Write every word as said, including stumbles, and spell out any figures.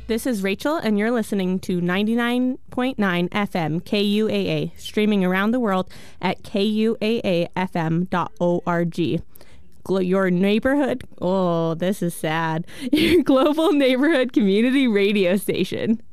This is Rachel, and you're listening to ninety-nine point nine F M K U A A, streaming around the world at K U A A F M dot org. Your neighborhood, oh, this is sad, your global neighborhood community radio station.